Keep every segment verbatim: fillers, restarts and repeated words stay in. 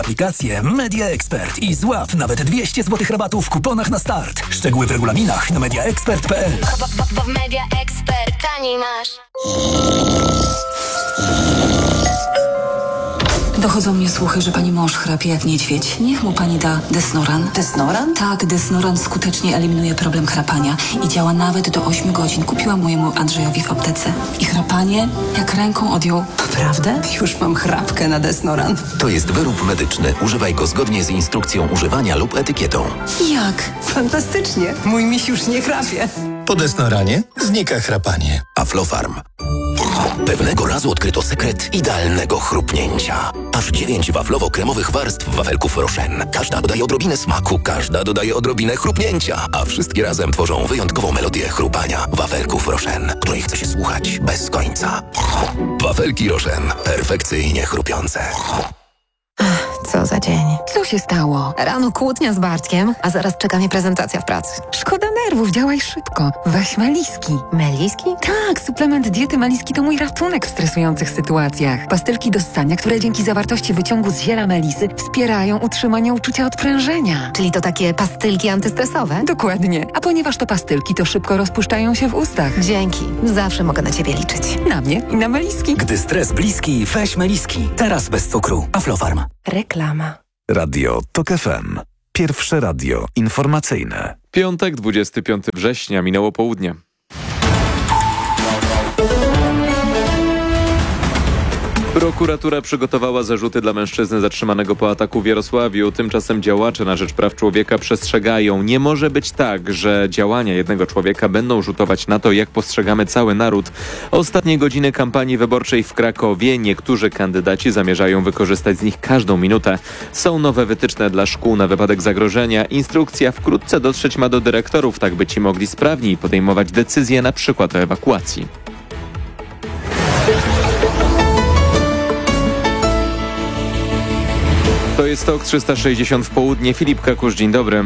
Aplikację Media Expert i złap nawet dwieście złotych rabatu w kuponach na start. Szczegóły w regulaminach na media expert kropka p l. Bo w Media Expert taniej masz. Dochodzą mnie słuchy, że pani mąż chrapie jak niedźwiedź. Niech mu pani da Desnoran. Desnoran? Tak, Desnoran skutecznie eliminuje problem chrapania i działa nawet do ośmiu godzin. Kupiłam mojemu Andrzejowi w aptece. I chrapanie jak ręką odjął. Naprawdę? Już mam chrapkę na Desnoran. To jest wyrób medyczny. Używaj go zgodnie z instrukcją używania lub etykietą. Jak? Fantastycznie. Mój miś już nie chrapie. Po Desnoranie znika chrapanie. Aflofarm. Pewnego razu odkryto sekret idealnego chrupnięcia. Aż dziewięć waflowo-kremowych warstw wafelków Rochen. Każda dodaje odrobinę smaku, każda dodaje odrobinę chrupnięcia, a wszystkie razem tworzą wyjątkową melodię chrupania wafelków Rochen, której chce się słuchać bez końca. Wafelki Rochen. Perfekcyjnie chrupiące. Co za dzień. Co się stało? Rano kłótnia z Bartkiem, a zaraz czeka mnie prezentacja w pracy. Szkoda nerwów, działaj szybko. Weź Meliski. Meliski? Tak, suplement diety Meliski to mój ratunek w stresujących sytuacjach. Pastylki do ssania, które dzięki zawartości wyciągu z ziela melisy wspierają utrzymanie uczucia odprężenia. Czyli to takie pastylki antystresowe? Dokładnie. A ponieważ to pastylki, to szybko rozpuszczają się w ustach. Dzięki. Zawsze mogę na ciebie liczyć. Na mnie i na Meliski. Gdy stres bliski, weź Meliski. Teraz bez cukru. Aflofarm. Reklama. Radio TOK F M. Pierwsze radio informacyjne. Piątek, dwudziestego piątego września, minęło południe. Prokuratura przygotowała zarzuty dla mężczyzny zatrzymanego po ataku w Jarosławiu. Tymczasem działacze na rzecz praw człowieka przestrzegają. Nie może być tak, że działania jednego człowieka będą rzutować na to, jak postrzegamy cały naród. Ostatnie godziny kampanii wyborczej w Krakowie. Niektórzy kandydaci zamierzają wykorzystać z nich każdą minutę. Są nowe wytyczne dla szkół na wypadek zagrożenia. Instrukcja wkrótce dotrzeć ma do dyrektorów, tak by ci mogli sprawniej podejmować decyzje, na przykład o ewakuacji. To jest TOK trzysta sześćdziesiąt w południe. Filip Kakusz, dzień dobry.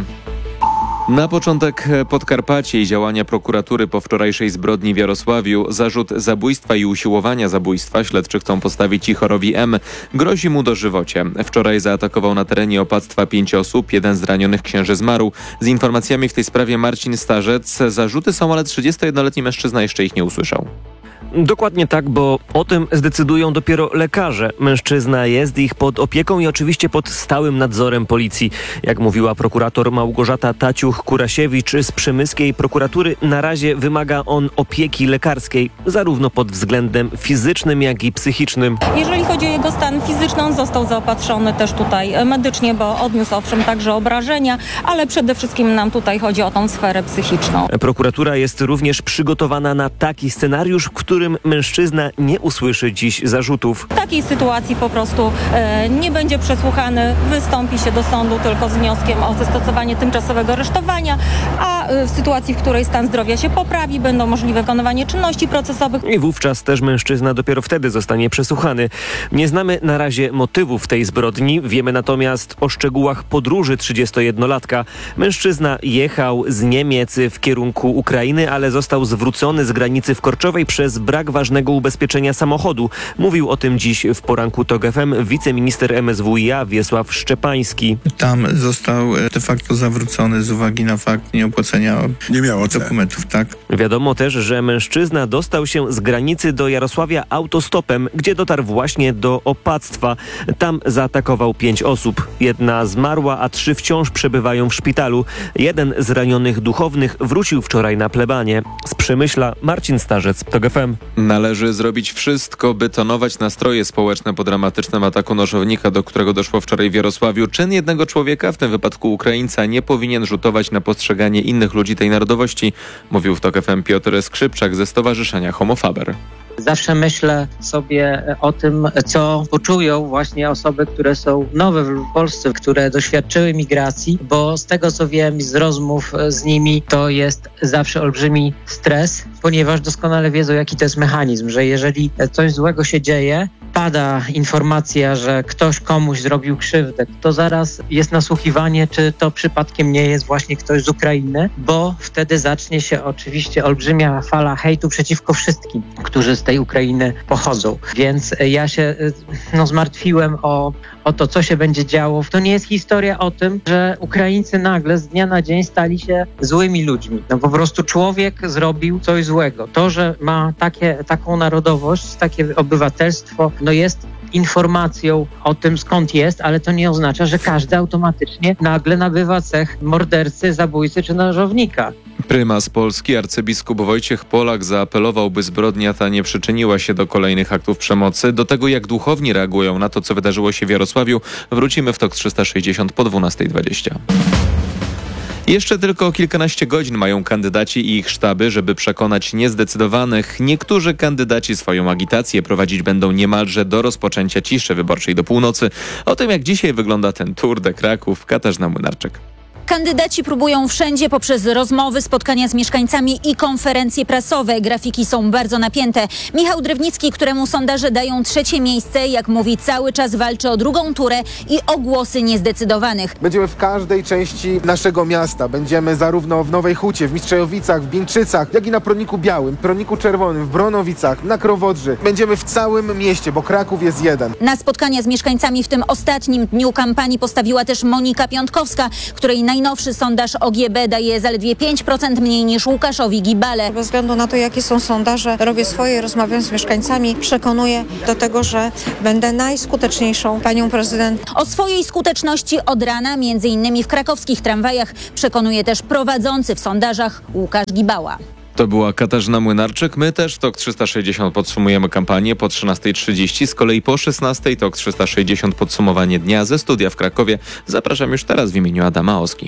Na początek Podkarpacie i działania prokuratury po wczorajszej zbrodni w Jarosławiu. Zarzut zabójstwa i usiłowania zabójstwa śledczy chcą postawić Ichorowi M. Grozi mu dożywocie. Wczoraj zaatakował na terenie opactwa pięć osób. Jeden z ranionych księży zmarł. Z informacjami w tej sprawie Marcin Starzec. Zarzuty są, ale trzydziestojednoletni mężczyzna jeszcze ich nie usłyszał. Dokładnie tak, bo o tym zdecydują dopiero lekarze. Mężczyzna jest ich pod opieką i oczywiście pod stałym nadzorem policji. Jak mówiła prokurator Małgorzata Taciuch-Kurasiewicz z przemyskiej prokuratury, na razie wymaga on opieki lekarskiej, zarówno pod względem fizycznym, jak i psychicznym. Jeżeli chodzi o jego stan fizyczny, on został zaopatrzony też tutaj medycznie, bo odniósł owszem także obrażenia, ale przede wszystkim nam tutaj chodzi o tą sferę psychiczną. Prokuratura jest również przygotowana na taki scenariusz, w którym mężczyzna nie usłyszy dziś zarzutów. W takiej sytuacji po prostu e, nie będzie przesłuchany, wystąpi się do sądu tylko z wnioskiem o zastosowanie tymczasowego aresztowania, a e, w sytuacji, w której stan zdrowia się poprawi, będą możliwe wykonywanie czynności procesowych. I wówczas też mężczyzna dopiero wtedy zostanie przesłuchany. Nie znamy na razie motywów tej zbrodni, wiemy natomiast o szczegółach podróży trzydziestojednolatka. Mężczyzna jechał z Niemiec w kierunku Ukrainy, ale został zwrócony z granicy w Korczowej przez brak ważnego ubezpieczenia samochodu. Mówił o tym dziś w poranku TOK F M wiceminister M S W i A Wiesław Szczepański. Tam został de facto zawrócony z uwagi na fakt nieopłacenia nie miało dokumentów, tak? Wiadomo też, że mężczyzna dostał się z granicy do Jarosławia autostopem, gdzie dotarł właśnie do opactwa. Tam zaatakował pięć osób. Jedna zmarła, a trzy wciąż przebywają w szpitalu. Jeden z ranionych duchownych wrócił wczoraj na plebanie. Z Przemyśla Marcin Starzec, TOK F M. Należy zrobić wszystko, by tonować nastroje społeczne po dramatycznym ataku nożownika, do którego doszło wczoraj w Jarosławiu. Czyn jednego człowieka, w tym wypadku Ukraińca, nie powinien rzutować na postrzeganie innych ludzi tej narodowości, mówił w TOK F M Piotr Skrzypczak ze Stowarzyszenia Homo Faber. Zawsze myślę sobie o tym, co poczują właśnie osoby, które są nowe w Polsce, które doświadczyły migracji, bo z tego co wiem z rozmów z nimi, to jest zawsze olbrzymi stres, ponieważ doskonale wiedzą, jaki to jest mechanizm, że jeżeli coś złego się dzieje, pada informacja, że ktoś komuś zrobił krzywdę, to zaraz jest nasłuchiwanie, czy to przypadkiem nie jest właśnie ktoś z Ukrainy, bo wtedy zacznie się oczywiście olbrzymia fala hejtu przeciwko wszystkim, którzy z tej Ukrainy pochodzą. Więc ja się no, zmartwiłem o, o to, co się będzie działo. To nie jest historia o tym, że Ukraińcy nagle z dnia na dzień stali się złymi ludźmi. No po prostu człowiek zrobił coś złego. To, że ma takie, taką narodowość, takie obywatelstwo, no jest informacją o tym, skąd jest, ale to nie oznacza, że każdy automatycznie nagle nabywa cech mordercy, zabójcy czy nożownika. Prymas Polski, arcybiskup Wojciech Polak zaapelował, by zbrodnia ta nie przyczyniła się do kolejnych aktów przemocy. Do tego, jak duchowni reagują na to, co wydarzyło się w Jarosławiu, wrócimy w Tok trzysta sześćdziesiąt po dwunasta dwadzieścia. Jeszcze tylko kilkanaście godzin mają kandydaci i ich sztaby, żeby przekonać niezdecydowanych. Niektórzy kandydaci swoją agitację prowadzić będą niemalże do rozpoczęcia ciszy wyborczej do północy. O tym, jak dzisiaj wygląda ten Tour de Kraków, Katarzyna Młynarczyk. Kandydaci próbują wszędzie poprzez rozmowy, spotkania z mieszkańcami i konferencje prasowe. Grafiki są bardzo napięte. Michał Drewnicki, któremu sondaże dają trzecie miejsce, jak mówi, cały czas walczy o drugą turę i o głosy niezdecydowanych. Będziemy w każdej części naszego miasta. Będziemy zarówno w Nowej Hucie, w Mistrzejowicach, w Bieńczycach, jak i na Proniku Białym, Proniku Czerwonym, w Bronowicach, na Krowodrzy. Będziemy w całym mieście, bo Kraków jest jeden. Na spotkania z mieszkańcami w tym ostatnim dniu kampanii postawiła też Monika Piątkowska, której najnowszy sondaż O G B daje zaledwie pięć procent mniej niż Łukaszowi Gibale. Bez względu na to, jakie są sondaże, robię swoje, rozmawiam z mieszkańcami, przekonuję do tego, że będę najskuteczniejszą panią prezydent. O swojej skuteczności od rana, między innymi w krakowskich tramwajach, przekonuje też prowadzący w sondażach Łukasz Gibała. To była Katarzyna Młynarczyk. My też w Tok trzysta sześćdziesiąt podsumujemy kampanię po trzynasta trzydzieści. Z kolei po szesnastej Tok trzysta sześćdziesiąt podsumowanie dnia ze studia w Krakowie. Zapraszam już teraz w imieniu Adama Oski.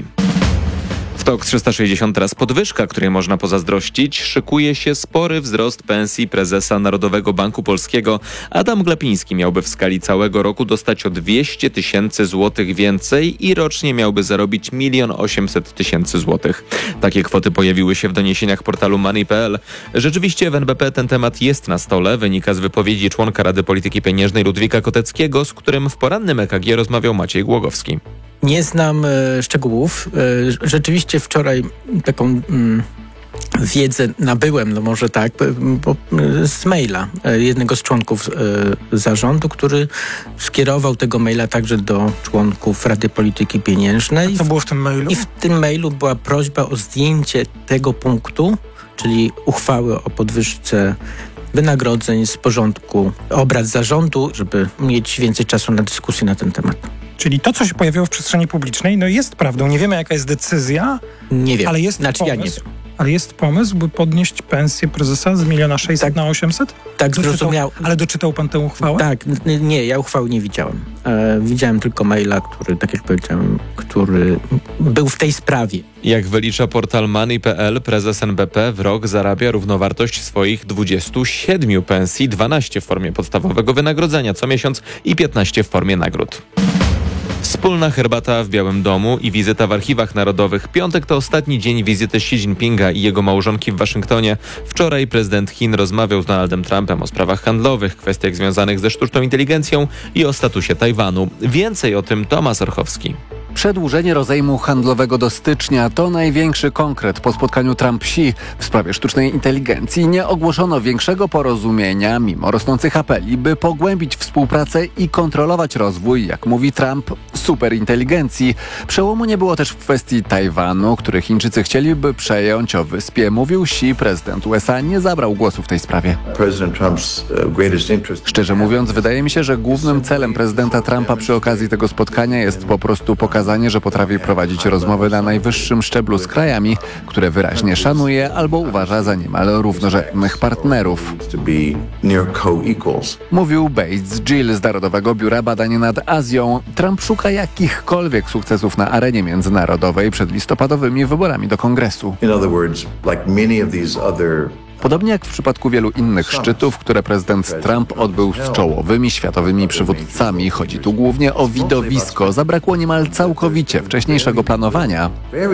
W Tok trzysta sześćdziesiąt teraz podwyżka, której można pozazdrościć. Szykuje się spory wzrost pensji prezesa Narodowego Banku Polskiego. Adam Glapiński miałby w skali całego roku dostać o dwieście tysięcy złotych więcej i rocznie miałby zarobić milion osiemset tysięcy złotych. Takie kwoty pojawiły się w doniesieniach portalu money kropka p l. Rzeczywiście w N B P ten temat jest na stole. Wynika z wypowiedzi członka Rady Polityki Pieniężnej Ludwika Koteckiego, z którym w porannym E K G rozmawiał Maciej Głogowski. Nie znam e, szczegółów. E, rzeczywiście wczoraj taką mm, wiedzę nabyłem, no może tak, bo, z maila e, jednego z członków e, zarządu, który skierował tego maila także do członków Rady Polityki Pieniężnej. A co było w tym mailu? I w tym mailu była prośba o zdjęcie tego punktu, czyli uchwały o podwyżce wynagrodzeń z porządku obrad zarządu, żeby mieć więcej czasu na dyskusję na ten temat. Czyli to, co się pojawiło w przestrzeni publicznej, no jest prawdą. Nie wiemy, jaka jest decyzja, nie wiem. ale jest znaczy, pomysł. Ja nie wiem. Ale jest pomysł, by podnieść pensję prezesa z miliona sześćset tak, na osiemset? Tak, zrozumiał. Ale doczytał pan tę uchwałę? Tak, n- nie, ja uchwały nie widziałem. E, widziałem tylko maila, który, tak jak powiedziałem, który był w tej sprawie. Jak wylicza portal money kropka p l, prezes N B P w rok zarabia równowartość swoich dwudziestu siedmiu pensji, dwanaście w formie podstawowego wynagrodzenia co miesiąc i piętnaście w formie nagród. Wspólna herbata w Białym Domu i wizyta w archiwach narodowych. Piątek to ostatni dzień wizyty Xi Jinpinga i jego małżonki w Waszyngtonie. Wczoraj prezydent Chin rozmawiał z Donaldem Trumpem o sprawach handlowych, kwestiach związanych ze sztuczną inteligencją i o statusie Tajwanu. Więcej o tym Tomasz Orchowski. Przedłużenie rozejmu handlowego do stycznia to największy konkret po spotkaniu Trump-Xi w sprawie sztucznej inteligencji. Nie ogłoszono większego porozumienia, mimo rosnących apeli, by pogłębić współpracę i kontrolować rozwój, jak mówi Trump, superinteligencji. Przełomu nie było też w kwestii Tajwanu, który Chińczycy chcieliby przejąć o wyspie. Mówił Xi, prezydent U S A nie zabrał głosu w tej sprawie. Szczerze mówiąc, wydaje mi się, że głównym celem prezydenta Trumpa przy okazji tego spotkania jest po prostu pokazanie, że potrafi prowadzić rozmowy na najwyższym szczeblu z krajami, które wyraźnie szanuje albo uważa za niemal równorzędnych partnerów. Mówił Bates Gill z Narodowego Biura Badań nad Azją. Trump szuka jakichkolwiek sukcesów na arenie międzynarodowej przed listopadowymi wyborami do Kongresu. Podobnie jak w przypadku wielu innych szczytów, które prezydent Trump odbył z czołowymi światowymi przywódcami. Chodzi tu głównie o widowisko. Zabrakło niemal całkowicie wcześniejszego planowania.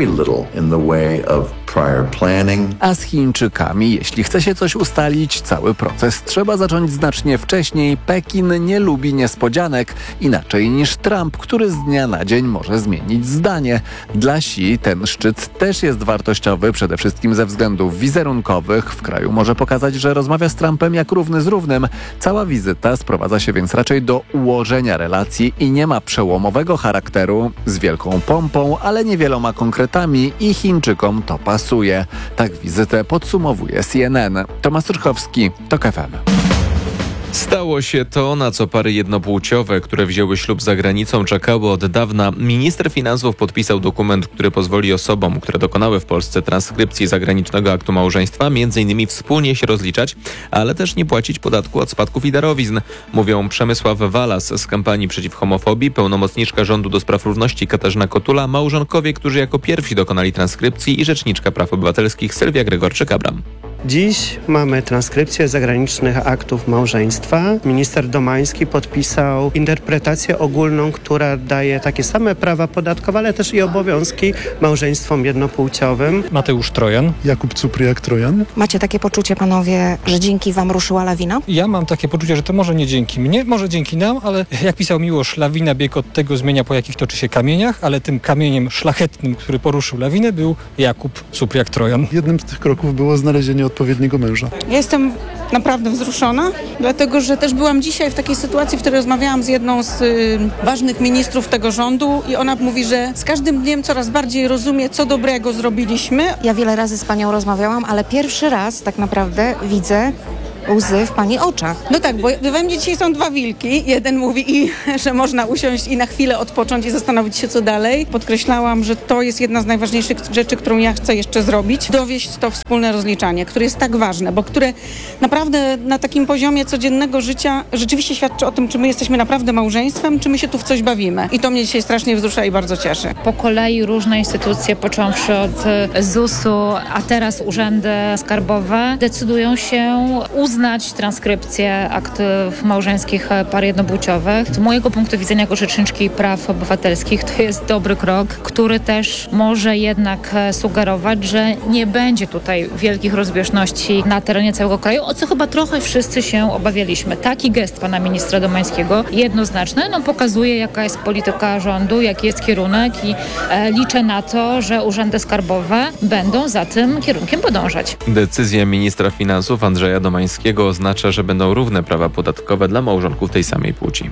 A z Chińczykami, jeśli chce się coś ustalić, cały proces trzeba zacząć znacznie wcześniej. Pekin nie lubi niespodzianek, inaczej niż Trump, który z dnia na dzień może zmienić zdanie. Dla Xi ten szczyt też jest wartościowy, przede wszystkim ze względów wizerunkowych. W kraju może pokazać, że rozmawia z Trumpem jak równy z równym. Cała wizyta sprowadza się więc raczej do ułożenia relacji i nie ma przełomowego charakteru, z wielką pompą, ale niewieloma konkretami i Chińczykom to pasuje. Tak wizytę podsumowuje C N N. Tomasz Turkowski, TOK F M. Stało się to, na co pary jednopłciowe, które wzięły ślub za granicą, czekały od dawna. Minister finansów podpisał dokument, który pozwoli osobom, które dokonały w Polsce transkrypcji zagranicznego aktu małżeństwa, między innymi wspólnie się rozliczać, ale też nie płacić podatku od spadków i darowizn. Mówią Przemysław Walas z kampanii przeciw homofobii, pełnomocniczka rządu do spraw równości Katarzyna Kotula, małżonkowie, którzy jako pierwsi dokonali transkrypcji i rzeczniczka praw obywatelskich Sylwia Gregorczyk-Abram. Dziś mamy transkrypcję zagranicznych aktów małżeństwa. Minister Domański podpisał interpretację ogólną, która daje takie same prawa podatkowe, ale też i obowiązki małżeństwom jednopłciowym. Mateusz Trojan. Jakub Cupriak-Trojan. Macie takie poczucie, panowie, że dzięki wam ruszyła lawina? Ja mam takie poczucie, że to może nie dzięki mnie, może dzięki nam, ale jak pisał Miłosz, lawina bieg od tego zmienia, po jakich toczy się kamieniach, ale tym kamieniem szlachetnym, który poruszył lawinę, był Jakub Cupriak-Trojan. Jednym z tych kroków było znalezienie odpowiedniego męża. Ja jestem naprawdę wzruszona, dlatego że też byłam dzisiaj w takiej sytuacji, w której rozmawiałam z jedną z y, ważnych ministrów tego rządu i ona mówi, że z każdym dniem coraz bardziej rozumie, co dobrego zrobiliśmy. Ja wiele razy z panią rozmawiałam, ale pierwszy raz tak naprawdę widzę łzy w pani oczach. No tak, bo we mnie dzisiaj są dwa wilki. Jeden mówi, i, że można usiąść i na chwilę odpocząć i zastanowić się, co dalej. Podkreślałam, że to jest jedna z najważniejszych rzeczy, którą ja chcę jeszcze zrobić. Dowieść to wspólne rozliczanie, które jest tak ważne, bo które naprawdę na takim poziomie codziennego życia rzeczywiście świadczy o tym, czy my jesteśmy naprawdę małżeństwem, czy my się tu w coś bawimy. I to mnie dzisiaj strasznie wzrusza i bardzo cieszy. Po kolei różne instytucje, począwszy od zusu, a teraz urzędy skarbowe, decydują się uznać uznać transkrypcję aktów małżeńskich par jednopłciowych. Z mojego punktu widzenia jako rzeczniczki praw obywatelskich to jest dobry krok, który też może jednak sugerować, że nie będzie tutaj wielkich rozbieżności na terenie całego kraju, o co chyba trochę wszyscy się obawialiśmy. Taki gest pana ministra Domańskiego jednoznaczny, no pokazuje, jaka jest polityka rządu, jaki jest kierunek i e, liczę na to, że urzędy skarbowe będą za tym kierunkiem podążać. Decyzja ministra finansów Andrzeja Domańskiego oznacza, że będą równe prawa podatkowe dla małżonków tej samej płci.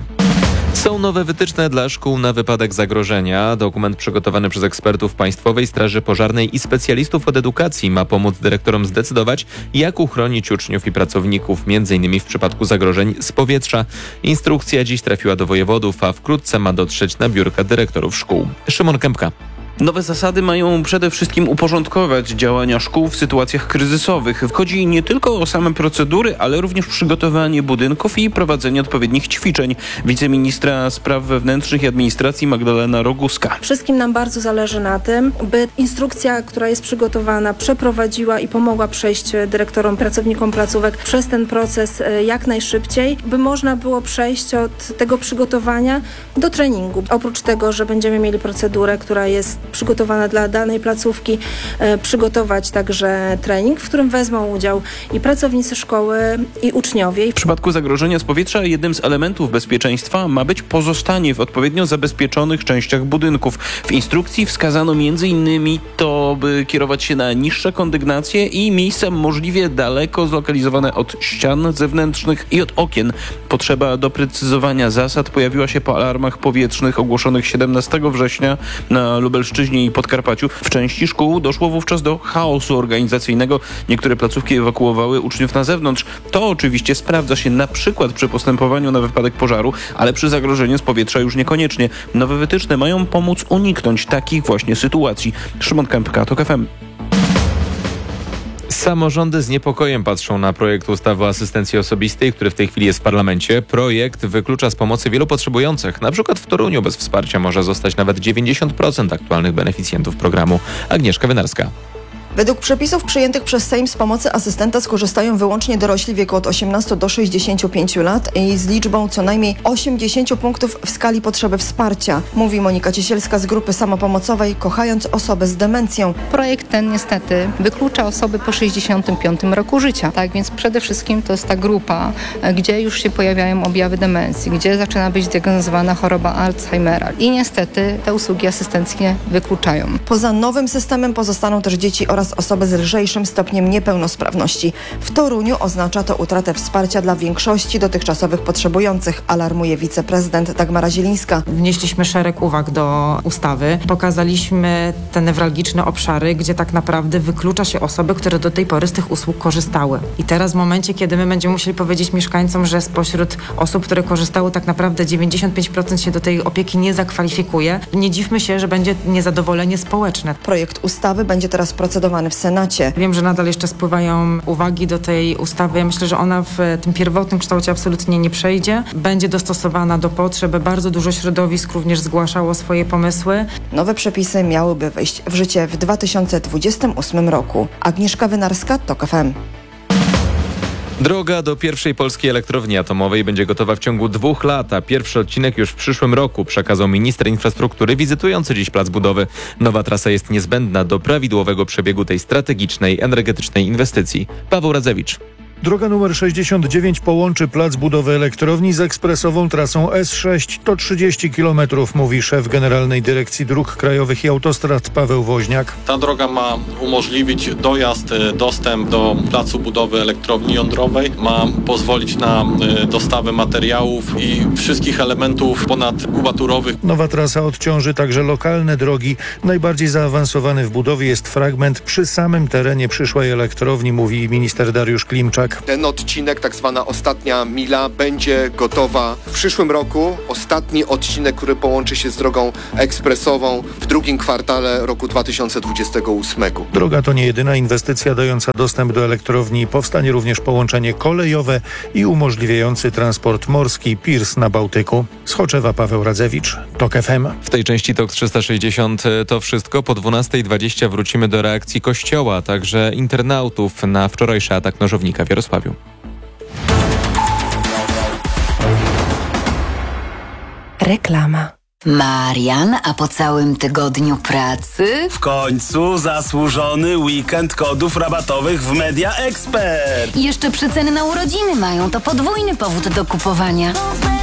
Są nowe wytyczne dla szkół na wypadek zagrożenia. Dokument przygotowany przez ekspertów Państwowej Straży Pożarnej i specjalistów od edukacji ma pomóc dyrektorom zdecydować, jak uchronić uczniów i pracowników, między innymi w przypadku zagrożeń z powietrza. Instrukcja dziś trafiła do wojewodów, a wkrótce ma dotrzeć na biurka dyrektorów szkół. Szymon Kępka. Nowe zasady mają przede wszystkim uporządkować działania szkół w sytuacjach kryzysowych. Chodzi nie tylko o same procedury, ale również przygotowanie budynków i prowadzenie odpowiednich ćwiczeń. Wiceministra Spraw Wewnętrznych i Administracji Magdalena Roguska. Wszystkim nam bardzo zależy na tym, by instrukcja, która jest przygotowana, przeprowadziła i pomogła przejść dyrektorom, pracownikom placówek przez ten proces jak najszybciej, by można było przejść od tego przygotowania do treningu. Oprócz tego, że będziemy mieli procedurę, która jest przygotowana dla danej placówki, e, przygotować także trening, w którym wezmą udział i pracownicy szkoły, i uczniowie. W przypadku zagrożenia z powietrza jednym z elementów bezpieczeństwa ma być pozostanie w odpowiednio zabezpieczonych częściach budynków. W instrukcji wskazano między innymi to, by kierować się na niższe kondygnacje i miejsca możliwie daleko zlokalizowane od ścian zewnętrznych i od okien. Potrzeba doprecyzowania zasad pojawiła się po alarmach powietrznych ogłoszonych siedemnastego września na Lubelszczyźnie i Podkarpaciu. W części szkół doszło wówczas do chaosu organizacyjnego. Niektóre placówki ewakuowały uczniów na zewnątrz. To oczywiście sprawdza się na przykład przy postępowaniu na wypadek pożaru, ale przy zagrożeniu z powietrza już niekoniecznie. Nowe wytyczne mają pomóc uniknąć takich właśnie sytuacji. Szymon Kępka, TOK F M. Samorządy z niepokojem patrzą na projekt ustawy o asystencji osobistej, który w tej chwili jest w parlamencie. Projekt wyklucza z pomocy wielu potrzebujących. Na przykład w Toruniu bez wsparcia może zostać nawet dziewięćdziesiąt procent aktualnych beneficjentów programu. Agnieszka Wynarska. Według przepisów przyjętych przez Sejm z pomocy asystenta skorzystają wyłącznie dorośli w wieku od osiemnastu do sześćdziesięciu pięciu lat i z liczbą co najmniej osiemdziesięciu punktów w skali potrzeby wsparcia, mówi Monika Ciesielska z grupy samopomocowej Kochając osoby z demencją. Projekt ten niestety wyklucza osoby po sześćdziesiątym piątym roku życia. Tak więc przede wszystkim to jest ta grupa, gdzie już się pojawiają objawy demencji, gdzie zaczyna być diagnozowana choroba Alzheimera i niestety te usługi asystenckie wykluczają. Poza nowym systemem pozostaną też dzieci oraz osoby z lżejszym stopniem niepełnosprawności. W Toruniu oznacza to utratę wsparcia dla większości dotychczasowych potrzebujących, alarmuje wiceprezydent Dagmara Zielińska. Wnieśliśmy szereg uwag do ustawy. Pokazaliśmy te newralgiczne obszary, gdzie tak naprawdę wyklucza się osoby, które do tej pory z tych usług korzystały. I teraz w momencie, kiedy my będziemy musieli powiedzieć mieszkańcom, że spośród osób, które korzystały, tak naprawdę dziewięćdziesiąt pięć procent się do tej opieki nie zakwalifikuje, nie dziwmy się, że będzie niezadowolenie społeczne. Projekt ustawy będzie teraz procedowany w Senacie. Wiem, że nadal jeszcze spływają uwagi do tej ustawy. Ja myślę, że ona w tym pierwotnym kształcie absolutnie nie przejdzie. Będzie dostosowana do potrzeb. Bardzo dużo środowisk również zgłaszało swoje pomysły. Nowe przepisy miałyby wejść w życie w dwa tysiące dwudziestym ósmym roku. Agnieszka Wynarska, TOK F M. Droga do pierwszej polskiej elektrowni atomowej będzie gotowa w ciągu dwóch lat, a pierwszy odcinek już w przyszłym roku, przekazał minister infrastruktury wizytujący dziś plac budowy. Nowa trasa jest niezbędna do prawidłowego przebiegu tej strategicznej, energetycznej inwestycji. Paweł Radzewicz. Droga numer sześćdziesiąt dziewięć połączy plac budowy elektrowni z ekspresową trasą S sześć. To trzydzieści kilometrów, mówi szef Generalnej Dyrekcji Dróg Krajowych i Autostrad Paweł Woźniak. Ta droga ma umożliwić dojazd, dostęp do placu budowy elektrowni jądrowej, ma pozwolić na dostawę materiałów i wszystkich elementów ponadkubaturowych. Nowa trasa odciąży także lokalne drogi. Najbardziej zaawansowany w budowie jest fragment przy samym terenie przyszłej elektrowni, mówi minister Dariusz Klimczak. Ten odcinek, tak zwana ostatnia mila, będzie gotowa w przyszłym roku. Ostatni odcinek, który połączy się z drogą ekspresową w drugim kwartale roku dwa tysiące dwudziestego ósmego. Droga to nie jedyna inwestycja dająca dostęp do elektrowni. Powstanie również połączenie kolejowe i umożliwiający transport morski Pirs na Bałtyku. Z Choczewa Paweł Radzewicz, TOK F M. W tej części TOK trzysta sześćdziesiąt to wszystko. Po dwunastej dwadzieścia wrócimy do reakcji Kościoła, a także internautów na wczorajszy atak nożownika w Jarosławiu. Reklama. Marian, a po całym tygodniu pracy? W końcu zasłużony weekend kodów rabatowych w Media Expert. I jeszcze przeceny na urodziny mają, to podwójny powód do kupowania.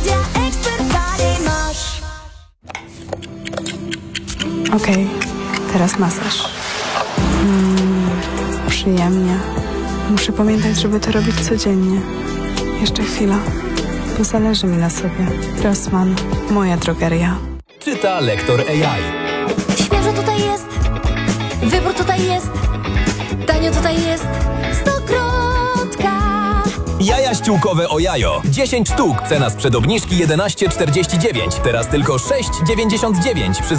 Okej, okay, teraz masaż. Mm, przyjemnie. Muszę pamiętać, żeby to robić codziennie. Jeszcze chwila, bo zależy mi na sobie. Rossmann, moja drogeria. Czyta lektor A I. Świeżo tutaj jest, wybór tutaj jest, tanio tutaj jest, stokrotka. Jaja ściółkowe Ojajo. dziesięć sztuk, cena sprzed obniżki jedenaście czterdzieści dziewięć. Teraz tylko sześć dziewięćdziesiąt dziewięć przy